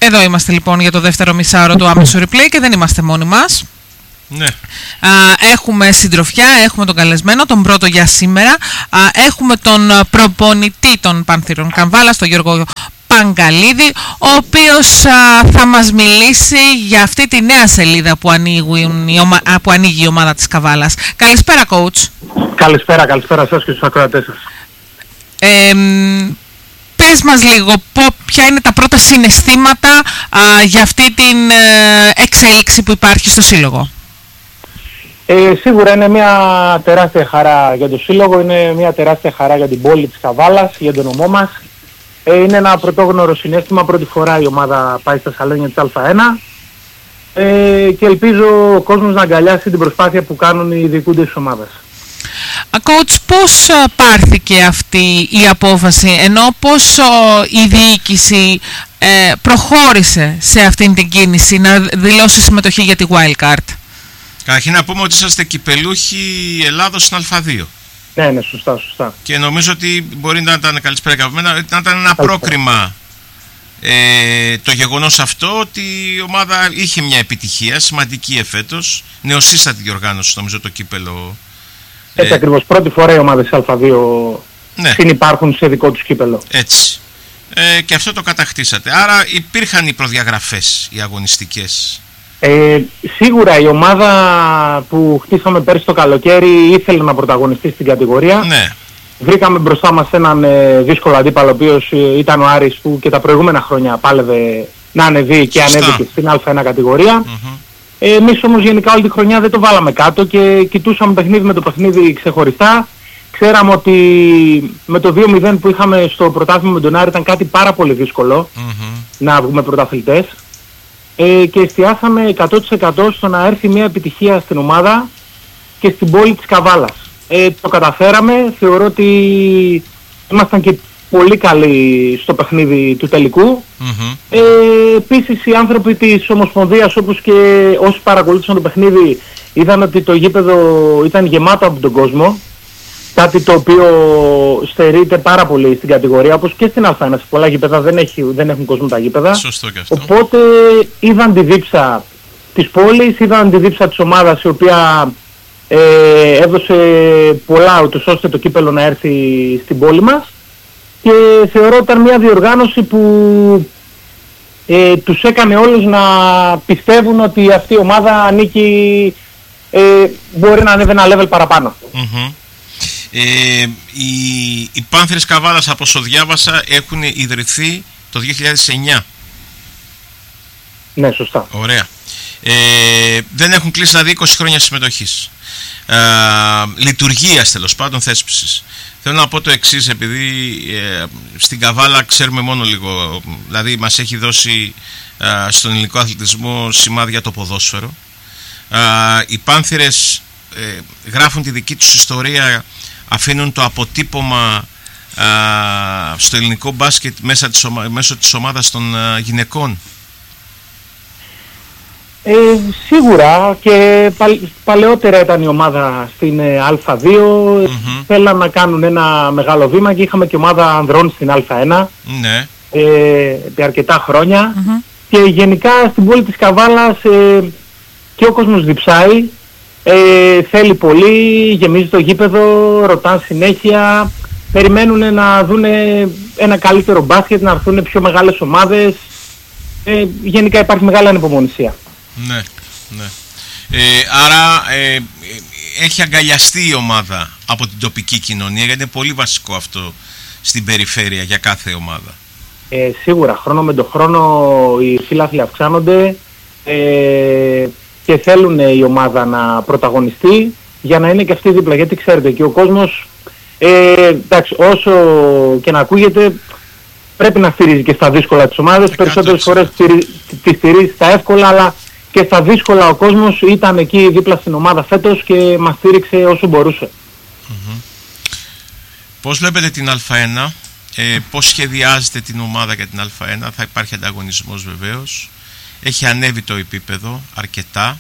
Εδώ είμαστε λοιπόν για το δεύτερο μισάωρο του άμεσου replay και δεν είμαστε μόνοι μας. Ναι. Έχουμε συντροφιά, έχουμε τον καλεσμένο, τον πρώτο για σήμερα. Έχουμε τον προπονητή των Πάνθυρων Καβάλας, τον Γιώργο Παγκαλίδη, ο οποίος θα μας μιλήσει για αυτή τη νέα σελίδα που ανοίγει η ομάδα της Καβάλας. Καλησπέρα, coach. Καλησπέρα σας και στους ακροατές σας. Πες μας λίγο ποια είναι τα πρώτα συναισθήματα για αυτή την εξέλιξη που υπάρχει στο Σύλλογο. Σίγουρα είναι μια τεράστια χαρά για το Σύλλογο, είναι μια τεράστια χαρά για την πόλη της Καβάλας, για τον νομό μας. Είναι ένα πρωτόγνωρο συναίσθημα, πρώτη φορά η ομάδα πάει στα σαλόνια της Α1 και ελπίζω ο κόσμος να αγκαλιάσει την προσπάθεια που κάνουν οι διοικούντες της ομάδας. Coach, πώς πάρθηκε αυτή η απόφαση, ενώ πώς η διοίκηση προχώρησε σε αυτήν την κίνηση να δηλώσει συμμετοχή για τη Wildcard? Καταρχήν να πούμε ότι είσαστε κυπελούχοι Ελλάδος στην Α2. Ναι, σωστά. Και νομίζω ότι μπορεί να ήταν, καλησπέρα και από μένα, να ήταν ένα πρόκριμα το γεγονός αυτό ότι η ομάδα είχε μια επιτυχία σημαντική εφέτος, νεοσύστατη διοργάνωση νομίζω το κύπελο. Έτσι ακριβώς, πρώτη φορά οι ομάδες Α2 συνυπάρχουν σε δικό τους κύπελο. Έτσι. Και αυτό το κατακτήσατε. Άρα υπήρχαν οι προδιαγραφές, οι αγωνιστικές. Σίγουρα η ομάδα που χτίσαμε πέρσι το καλοκαίρι ήθελε να πρωταγωνιστεί στην κατηγορία. Ναι. Βρήκαμε μπροστά μας έναν δύσκολο αντίπαλο, ο οποίος ήταν ο Άρης, που και τα προηγούμενα χρόνια πάλευε να ανεβεί και ανέβηκε στην Α1 κατηγορία. Εμείς όμως γενικά όλη τη χρονιά δεν το βάλαμε κάτω και κοιτούσαμε παιχνίδι με το παιχνίδι ξεχωριστά. Ξέραμε ότι με το 2-0 που είχαμε στο πρωτάθλημα με τον Άρη ήταν κάτι πάρα πολύ δύσκολο να βγούμε πρωταθλητές. Και εστιάσαμε 100% στο να έρθει μια επιτυχία στην ομάδα και στην πόλη της Καβάλας. Το καταφέραμε, θεωρώ ότι ήμασταν και πολύ καλοί στο παιχνίδι του τελικού. Επίσης οι άνθρωποι της Ομοσπονδίας, όπως και όσοι παρακολούθησαν το παιχνίδι, είδαν ότι το γήπεδο ήταν γεμάτο από τον κόσμο, κάτι το οποίο στερείται πάρα πολύ στην κατηγορία, όπως και στην Α1. Σε πολλά γήπεδα δεν έχουν κόσμο τα γήπεδα. Σωστό και αυτό. Οπότε είδαν τη δίψα της πόλης, είδαν τη δίψα της ομάδας, η οποία έδωσε πολλά ούτως ώστε το κύπελο να έρθει στην πόλη μας, και θεωρώ ότι ήταν μια διοργάνωση που τους έκανε όλους να πιστεύουν ότι αυτή η ομάδα ανήκει, μπορεί να ανέβει ένα level παραπάνω. Οι Πάνθυρες Καβάλας, από όσο διάβασα, έχουν ιδρυθεί το 2009. Ναι, σωστά. Ωραία. Δεν έχουν κλείσει δηλαδή 20 χρόνια συμμετοχής. Λειτουργίας τέλος πάντων, θέσπισης. Θέλω να πω το εξής, επειδή στην Καβάλα ξέρουμε μόνο λίγο, δηλαδή μας έχει δώσει στον ελληνικό αθλητισμό σημάδια το ποδόσφαιρο. Οι Πάνθυρες γράφουν τη δική τους ιστορία, αφήνουν το αποτύπωμα στο ελληνικό μπάσκετ μέσω της ομάδας των γυναικών. Σίγουρα, και παλαιότερα ήταν η ομάδα στην Α2, θέλαν να κάνουν ένα μεγάλο βήμα και είχαμε και ομάδα ανδρών στην Α1 επί αρκετά χρόνια, και γενικά στην πόλη της Καβάλας και ο κόσμος διψάει, θέλει πολύ, γεμίζει το γήπεδο, ρωτάνε συνέχεια, περιμένουν να δουν ένα καλύτερο μπάσκετ, να έρθουν πιο μεγάλες ομάδες, γενικά υπάρχει μεγάλη ανυπομονησία. Ναι. Άρα έχει αγκαλιαστεί η ομάδα από την τοπική κοινωνία, γιατί είναι πολύ βασικό αυτό στην περιφέρεια για κάθε ομάδα. Σίγουρα, χρόνο με τον χρόνο οι φίλαθλοι αυξάνονται και θέλουν η ομάδα να πρωταγωνιστεί για να είναι και αυτή δίπλα, γιατί ξέρετε και ο κόσμος, εντάξει, όσο και να ακούγεται, πρέπει να στηρίζει και στα δύσκολα της ομάδας. Περισσότερες φορές τη στηρίζει στα εύκολα, αλλά και στα δύσκολα ο κόσμος ήταν εκεί δίπλα στην ομάδα φέτος και μας στήριξε όσο μπορούσε. Πώς βλέπετε την Α1, πώς σχεδιάζετε την ομάδα για την Α1? Θα υπάρχει ανταγωνισμός βεβαίως, έχει ανέβει το επίπεδο αρκετά.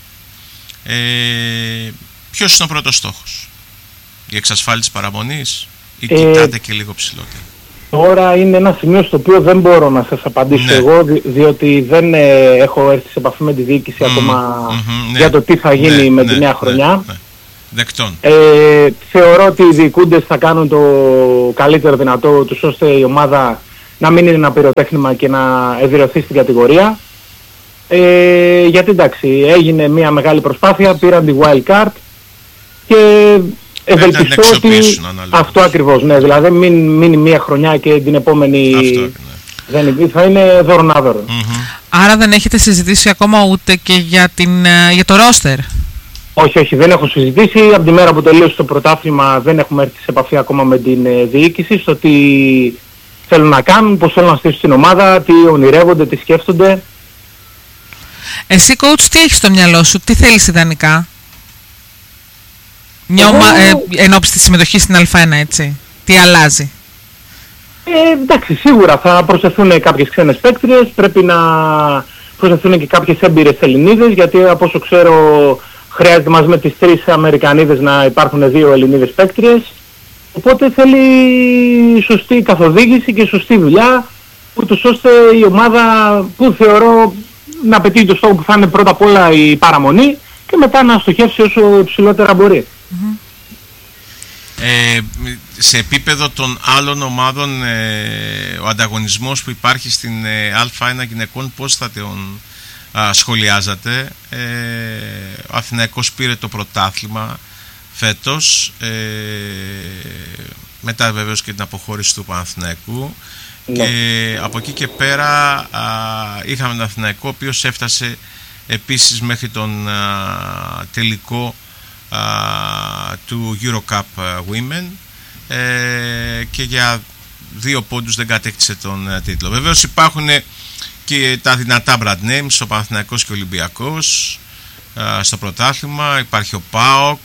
Ποιος είναι ο πρώτος στόχος? Η εξασφάλιση παραμονής ή κοιτάτε και λίγο ψηλότερα? Τώρα είναι ένα σημείο στο οποίο δεν μπορώ να σας απαντήσω εγώ, διότι δεν έχω έρθει σε επαφή με τη διοίκηση ακόμα για το τι θα γίνει με τη νέα χρονιά. Δεκτών. Θεωρώ ότι οι διοικούντες θα κάνουν το καλύτερο δυνατό τους ώστε η ομάδα να μην είναι ένα πυροτέχνημα και να εδραιωθεί στην κατηγορία. Γιατί εντάξει, έγινε μια μεγάλη προσπάθεια, πήραν τη wild card και ευελπιστώ ότι αυτό ακριβώς, ναι, δηλαδή μην μείνει μια χρονιά και την επόμενη δεν θα είναι δωρονάδωρο. Άρα δεν έχετε συζητήσει ακόμα ούτε και για το ρόστερ? Όχι, δεν έχω συζητήσει. Από τη μέρα που τελείωσε το πρωτάθλημα δεν έχουμε έρθει σε επαφή ακόμα με την διοίκηση στο τι θέλουν να κάνουν, πώς θέλουν να στήσουν την ομάδα, τι ονειρεύονται, τι σκέφτονται. Εσύ coach τι έχεις στο μυαλό σου, τι θέλεις ιδανικά? Ενώπιση της συμμετοχής στην Α1, έτσι, τι αλλάζει? Εντάξει, σίγουρα θα προσθεθούν κάποιες ξένες παίκτριες, πρέπει να προσθεθούν και κάποιες έμπειρες Ελληνίδες, γιατί από όσο ξέρω χρειάζεται μαζί με τις 3 Αμερικανίδες να υπάρχουν 2 Ελληνίδες παίκτριες. Οπότε θέλει σωστή καθοδήγηση και σωστή δουλειά, ούτως ώστε η ομάδα που θεωρώ να πετύχει το στόχο που θα είναι πρώτα απ' όλα η παραμονή και μετά να στοχεύσει όσο υψηλότερα μπορεί. Σε επίπεδο των άλλων ομάδων, ο ανταγωνισμός που υπάρχει στην Α1 γυναικών, πώς θα τον σχολιάζατε? Ο Αθηναϊκός πήρε το πρωτάθλημα φέτος, μετά βεβαίως και την αποχώρηση του Παναθηναϊκού, και από εκεί και πέρα είχαμε τον Αθηναϊκό, ο οποίος έφτασε επίσης μέχρι τον τελικό του Eurocup Women και για 2 πόντους δεν κατέκτησε τον τίτλο. Βεβαίως υπάρχουν και τα δυνατά brand names, ο Παναθηναϊκός και ο Ολυμπιακός στο πρωτάθλημα, υπάρχει ο ΠΑΟΚ.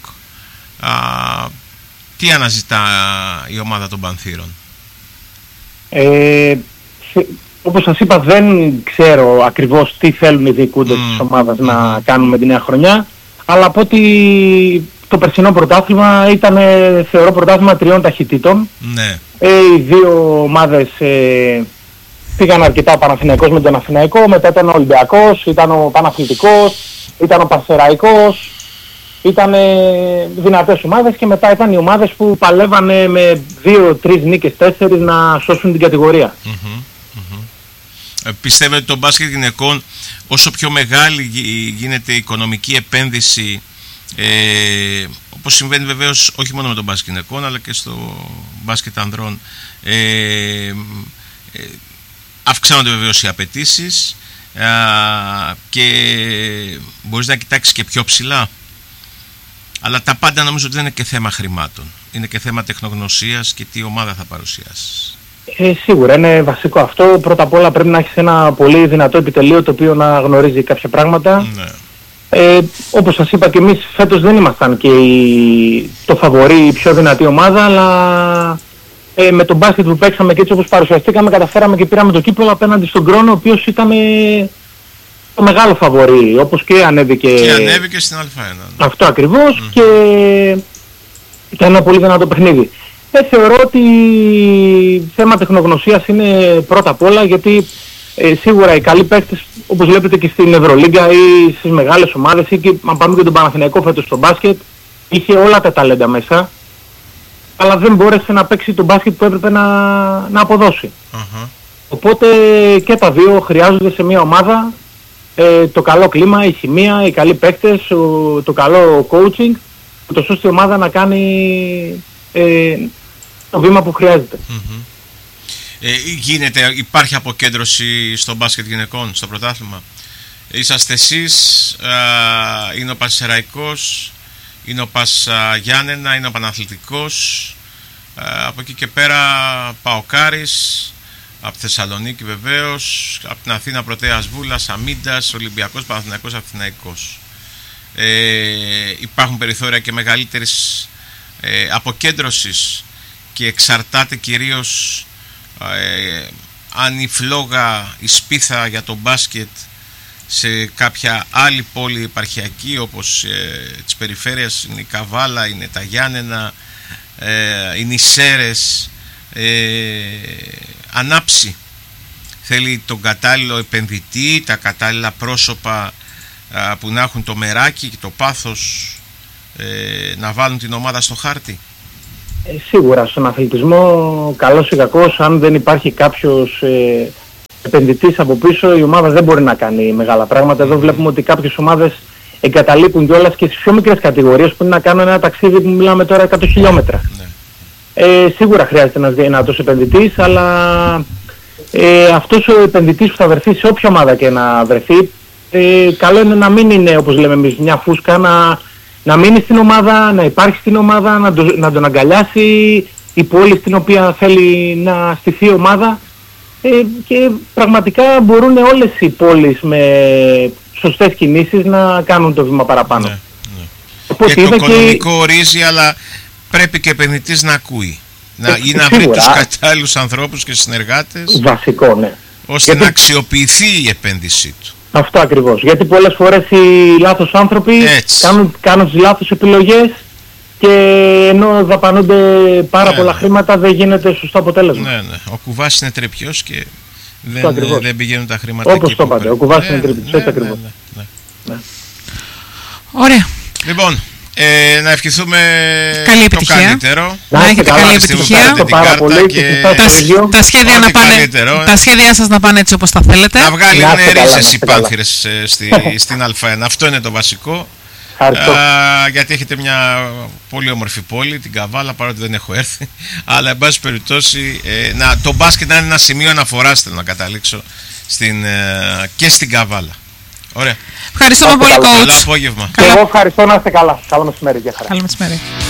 Τι αναζητά η ομάδα των Πανθύρων? Όπως σας είπα, δεν ξέρω ακριβώς τι θέλουν οι διοικούντες της ομάδας να κάνουν με τη νέα χρονιά, αλλά από ότι το περσινό πρωτάθλημα ήταν, θεωρώ, πρωτάθλημα 3 ταχυτήτων. Οι 2 ομάδες πήγαν αρκετά, ο Παναθηναϊκός με τον Αθηναϊκό, μετά ήταν ο Ολυμπιακός, ήταν ο Παναθλητικός, ήταν ο Πανσεραϊκός, ήταν δυνατές ομάδες και μετά ήταν οι ομάδες που παλεύανε με 2-3 νίκες, 4 να σώσουν την κατηγορία. Πιστεύετε ότι το μπάσκετ γυναικών, όσο πιο μεγάλη γίνεται η οικονομική επένδυση, όπως συμβαίνει βεβαίως όχι μόνο με τον μπάσκετ γυναικών αλλά και στο μπάσκετ ανδρών, αυξάνονται βεβαίως οι απαιτήσεις και μπορείς να κοιτάξεις και πιο ψηλά, αλλά τα πάντα νομίζω ότι δεν είναι και θέμα χρημάτων, είναι και θέμα τεχνογνωσίας και τι ομάδα θα παρουσιάσεις. Σίγουρα είναι βασικό αυτό. Πρώτα απ' όλα πρέπει να έχεις ένα πολύ δυνατό επιτελείο το οποίο να γνωρίζει κάποια πράγματα. Όπως σας είπα και εμείς φέτος δεν ήμασταν και το φαβορί, η πιο δυνατή ομάδα, αλλά με τον μπάσκετ που παίξαμε και έτσι όπως παρουσιαστήκαμε καταφέραμε και πήραμε το κύπελλο απέναντι στον Κρόνο, ο οποίος ήταν το μεγάλο φαβορί, όπως και ανέβηκε. Και ανέβηκε στην Α1. Αυτό ακριβώς και ήταν ένα πολύ δυνατό παιχνίδι. Θεωρώ ότι θέμα τεχνογνωσίας είναι πρώτα απ' όλα, γιατί σίγουρα οι καλοί παίκτες, όπως βλέπετε και στην Ευρωλίγκα ή στις μεγάλες ομάδες, ή και αν πάμε και τον Παναθηναϊκό φέτος στο μπάσκετ, είχε όλα τα ταλέντα μέσα, αλλά δεν μπόρεσε να παίξει το μπάσκετ που έπρεπε να αποδώσει. Οπότε και τα δύο χρειάζονται σε μια ομάδα το καλό κλίμα, η χημεία, οι καλοί παίκτες, το καλό coaching, ούτως ώστε η ομάδα να κάνει το βήμα που χρειάζεται. Υπάρχει αποκέντρωση στο μπάσκετ γυναικών, στο πρωτάθλημα? Είσαστε εσείς, είναι ο Πανσεραϊκός, είναι ο Πας Γιάννενα, είναι ο Παναθλητικός, από εκεί και πέρα Παοκάρης, από Θεσσαλονίκη βεβαίως, από την Αθήνα Πρωτέας Βούλας, Αμίντας, Ολυμπιακός, Παναθηναϊκός, Αθηναϊκός. Υπάρχουν περιθώρια και μεγαλύτερης αποκέντρωσης και εξαρτάται κυρίως αν η φλόγα, η σπίθα για το μπάσκετ σε κάποια άλλη πόλη επαρχιακή όπως της περιφέρειας είναι η Καβάλα, είναι τα Γιάννενα, είναι οι Σέρες, ανάψει. Θέλει τον κατάλληλο επενδυτή, τα κατάλληλα πρόσωπα που να έχουν το μεράκι και το πάθος να βάλουν την ομάδα στο χάρτη. Σίγουρα στον αθλητισμό, καλός ή κακός, αν δεν υπάρχει κάποιος επενδυτής από πίσω, η ομάδα δεν μπορεί να κάνει μεγάλα πράγματα. Εδώ βλέπουμε ότι κάποιες ομάδες εγκαταλείπουν κιόλας και στις πιο μικρές κατηγορίες που είναι να κάνουν ένα ταξίδι που μιλάμε τώρα 100 χιλιόμετρα. Σίγουρα χρειάζεται ένας δυνατός επενδυτής, αλλά αυτός ο επενδυτής που θα βρεθεί σε όποια ομάδα και να βρεθεί, καλό είναι να μην είναι, όπως λέμε εμείς, μια φούσκα, να μείνει στην ομάδα, να υπάρχει στην ομάδα, να τον αγκαλιάσει η πόλη στην οποία θέλει να στηθεί η ομάδα, και πραγματικά μπορούν όλες οι πόλεις με σωστές κινήσεις να κάνουν το βήμα παραπάνω. Ναι. Και το οικονομικό ορίζει, αλλά πρέπει και επενδυτής να ακούει. Ή να βρει τους κατάλληλους ανθρώπους και συνεργάτες. Βασικό, ναι. Ώστε να αξιοποιηθεί η επένδυσή του. Αυτό ακριβώς. Γιατί πολλές φορές οι λάθος άνθρωποι κάνουν τις λάθος επιλογές και ενώ δαπανούνται πάρα πολλά χρήματα δεν γίνεται σωστό αποτέλεσμα. Ναι. Ο κουβάς είναι τρεπιός και δεν πηγαίνουν τα χρήματα. Όπως το είπατε, ο κουβάς είναι τρεπιός. Έτσι ακριβώς. Ωραία. Λοιπόν, να ευχηθούμε καλή το καλύτερο. Να έχετε καλή επιτυχία. Τα σχέδια σας να πάνε έτσι όπως τα θέλετε. Να βγάλουν ρίζες οι Πάνθυρες στην Α1. Αυτό είναι το βασικό. Γιατί έχετε μια πολύ όμορφη πόλη, την Καβάλα, παρότι δεν έχω έρθει. Αλλά εν πάση περιπτώσει το μπάσκετ να είναι ένα σημείο αναφοράς, θέλω να καταλήξω και στην Καβάλα. Ωραία. Ευχαριστούμε πολύ, coach. Καλό απόγευμα. Και εγώ ευχαριστώ, να είστε καλά. Καλό μεσημέρι. Καλό μεσημέρι.